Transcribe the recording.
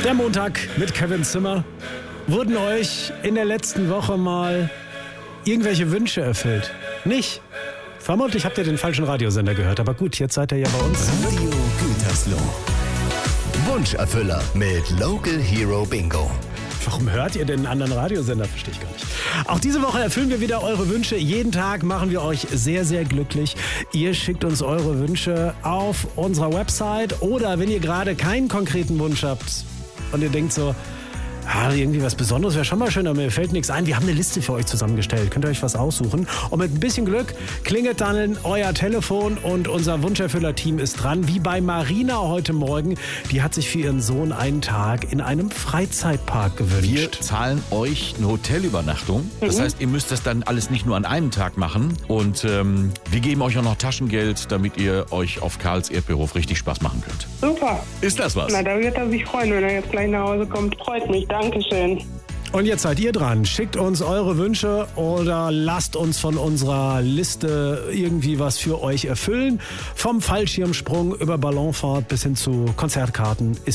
Der Montag mit Kevin Zimmer. Wurden euch in der letzten Woche mal irgendwelche Wünsche erfüllt? Nicht? Vermutlich habt ihr den falschen Radiosender gehört, aber gut, jetzt seid ihr ja bei uns. Radio Gütersloh. Wunscherfüller mit Local Hero Bingo. Warum hört ihr denn einen anderen Radiosender? Verstehe ich gar nicht. Auch diese Woche erfüllen wir wieder eure Wünsche. Jeden Tag machen wir euch sehr, sehr glücklich. Ihr schickt uns eure Wünsche auf unserer Website oder wenn ihr gerade keinen konkreten Wunsch habt und ihr denkt so, irgendwie was Besonderes wäre schon mal schön, aber mir fällt nichts ein. Wir haben eine Liste für euch zusammengestellt. Könnt ihr euch was aussuchen? Und mit ein bisschen Glück klingelt dann euer Telefon und unser Wunscherfüller-Team ist dran. Wie bei Marina heute Morgen. Die hat sich für ihren Sohn einen Tag in einem Freizeitpark gewünscht. Wir zahlen euch eine Hotelübernachtung. Das heißt, ihr müsst das dann alles nicht nur an einem Tag machen. Und wir geben euch auch noch Taschengeld, damit ihr euch auf Karls Erdbeerhof richtig Spaß machen könnt. Super. Ist das was? Na, da wird er sich freuen, wenn er jetzt gleich nach Hause kommt. Freut mich. Dankeschön. Und jetzt seid ihr dran. Schickt uns eure Wünsche oder lasst uns von unserer Liste irgendwie was für euch erfüllen. Vom Fallschirmsprung über Ballonfahrt bis hin zu Konzertkarten.